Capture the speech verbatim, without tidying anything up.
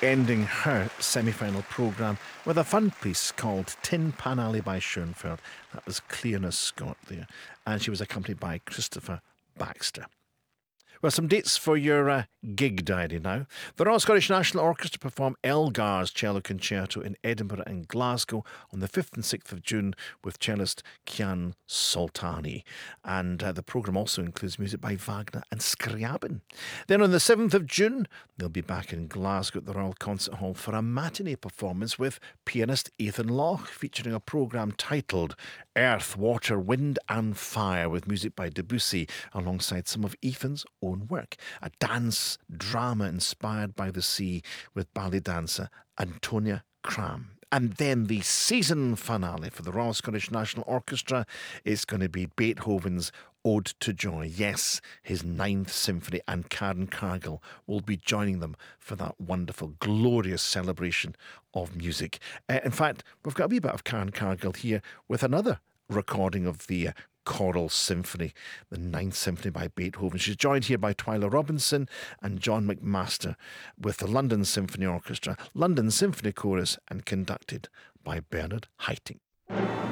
ending her semi-final programme with a fun piece called Tin Pan Alley by Schoenfeld. That was Clearna Scott there. And she was accompanied by Christopher Baxter. Well, some dates for your uh, gig diary now. The Royal Scottish National Orchestra perform Elgar's Cello Concerto in Edinburgh and Glasgow on the fifth and sixth of June with cellist Kian Soltani. And uh, the programme also includes music by Wagner and Scriabin. Then on the seventh of June, they'll be back in Glasgow at the Royal Concert Hall for a matinee performance with pianist Ethan Loch, featuring a programme titled Earth, Water, Wind and Fire, with music by Debussy alongside some of Ethan's own work. A dance drama inspired by the sea with ballet dancer Antonia Cram. And then the season finale for the Royal Scottish National Orchestra is going to be Beethoven's Ode to Joy. Yes, his Ninth Symphony, and Karen Cargill will be joining them for that wonderful, glorious celebration of music. Uh, in fact, we've got a wee bit of Karen Cargill here with another recording of the uh, Choral Symphony, the Ninth Symphony by Beethoven. She's joined here by Twyla Robinson and John McMaster with the London Symphony Orchestra, London Symphony Chorus, and conducted by Bernard Haitink.